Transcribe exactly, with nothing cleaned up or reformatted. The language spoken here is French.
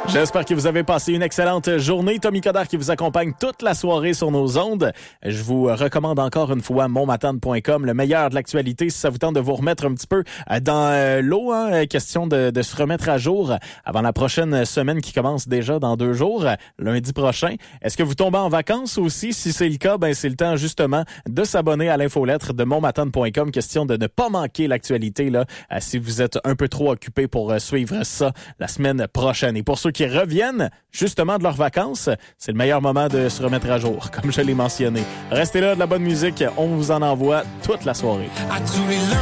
J'espère que vous avez passé une excellente journée. Tommy Coderre qui vous accompagne toute la soirée sur nos ondes. Je vous recommande encore une fois monmatane point com, le meilleur de l'actualité si ça vous tente de vous remettre un petit peu dans l'eau. Hein, question de, de se remettre à jour avant la prochaine semaine qui commence déjà dans deux jours, lundi prochain. Est-ce que vous tombez en vacances aussi? Si c'est le cas, ben c'est le temps justement de s'abonner à l'infolettre de monmatane point com. Question de ne pas manquer l'actualité là, si vous êtes un peu trop occupé pour suivre ça la semaine prochaine. Et pour ceux qui reviennent justement de leurs vacances, c'est le meilleur moment de se remettre à jour, comme je l'ai mentionné. Restez là, de la bonne musique, on vous en envoie toute la soirée.